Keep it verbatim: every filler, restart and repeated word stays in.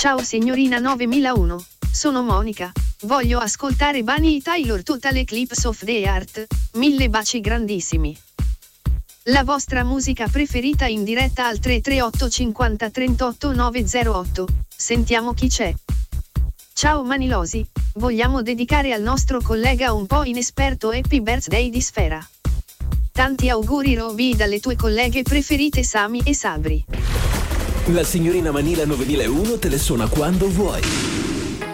Ciao signorina novemilauno, sono Monica. Voglio ascoltare Bunny Taylor Total Eclipse of the Heart. Mille baci grandissimi. La vostra musica preferita in diretta al tre tre otto cinquanta trentotto nove zero otto. Sentiamo chi c'è. Ciao Manilosi, vogliamo dedicare al nostro collega un po' inesperto Happy Birthday di Sfera. Tanti auguri Roby dalle tue colleghe preferite Sami e Sabri. La signorina Manila novemilauno te le suona quando vuoi.